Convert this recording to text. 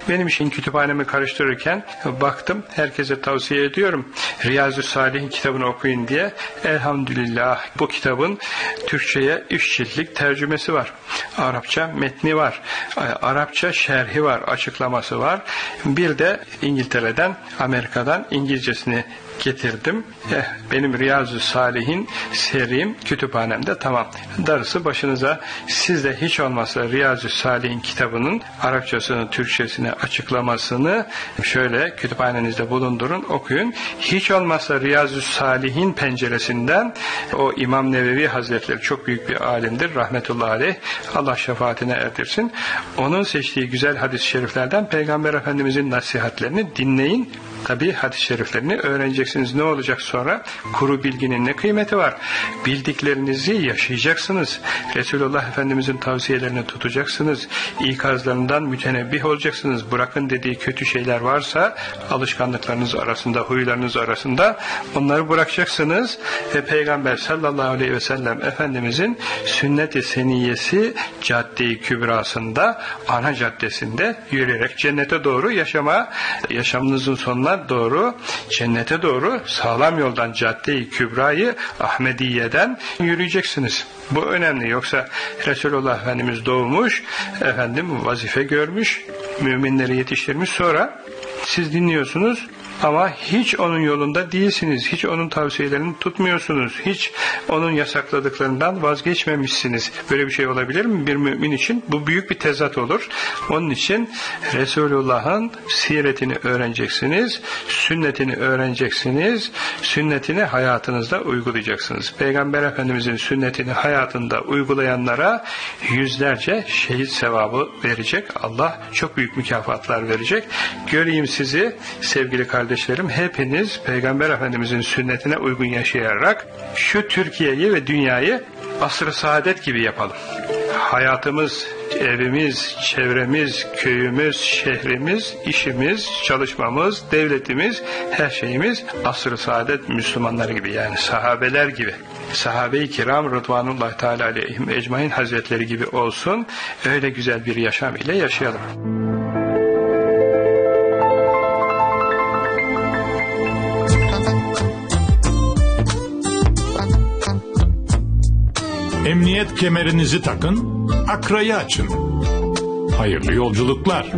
Benim için kütüphanemi karıştırırken baktım, herkese tavsiye ediyorum. Riyazu's-Salihin kitabını okuyun diye. Elhamdülillah bu kitabın Türkçe'ye 3 ciltlik tercümesi var. Arapça metni var. Arapça şerhi var, açıklaması var. Bir de İngiltere'den, Amerika'dan İngilizcesini getirdim. Benim Riyazu's-Salihin serim kütüphanemde tamam. Darısı başınıza. Siz de hiç olmazsa Riyazu's-Salihin kitabının Arapçasını, Türkçesini, açıklamasını şöyle kütüphanenizde bulundurun, okuyun. Hiç olmazsa Riyazu's-Salihin penceresinden o İmam Nevevi Hazretleri çok büyük bir alimdir. Rahmetullahi aleyh. Allah şefaatine erdirsin. Onun seçtiği güzel hadis-i şeriflerden Peygamber Efendimizin nasihatlerini dinleyin. Tabi hadis-i şeriflerini öğreneceksiniz. Ne olacak sonra? Kuru bilginin ne kıymeti var? Bildiklerinizi yaşayacaksınız. Resulullah Efendimizin tavsiyelerini tutacaksınız. İkazlarından mütenebbih olacaksınız. Bırakın dediği kötü şeyler varsa alışkanlıklarınız arasında, huylarınız arasında onları bırakacaksınız. Ve Peygamber sallallahu aleyhi ve sellem Efendimizin sünnet-i seniyyesi cadde-i kübrasında, ana caddesinde yürüyerek cennete doğru yaşamınızın sonuna doğru, cennete doğru sağlam yoldan cadde-i kübrayı Ahmediye'den yürüyeceksiniz. Bu önemli. Yoksa Resulullah Efendimiz doğmuş, vazife görmüş, müminleri yetiştirmiş, sonra siz dinliyorsunuz ama hiç onun yolunda değilsiniz. Hiç onun tavsiyelerini tutmuyorsunuz. Hiç onun yasakladıklarından vazgeçmemişsiniz. Böyle bir şey olabilir mi bir mümin için? Bu büyük bir tezat olur. Onun için Resulullah'ın siretini öğreneceksiniz. Sünnetini öğreneceksiniz. Sünnetini hayatınızda uygulayacaksınız. Peygamber Efendimizin sünnetini hayatında uygulayanlara yüzlerce şehit sevabı verecek. Allah çok büyük mükafatlar verecek. Göreyim sizi sevgili kardeşlerim, hepiniz Peygamber Efendimizin sünnetine uygun yaşayarak şu Türkiye'yi ve dünyayı asr-ı saadet gibi yapalım. Hayatımız, evimiz, çevremiz, köyümüz, şehrimiz, işimiz, çalışmamız, devletimiz, her şeyimiz asr-ı saadet Müslümanları gibi, yani sahabeler gibi. Sahabe-i kiram Rıdvanullahi Teala aleyhim ecmaîn hazretleri gibi olsun. Öyle güzel bir yaşam ile yaşayalım. Emniyet kemerinizi takın, akrayı açın. Hayırlı yolculuklar.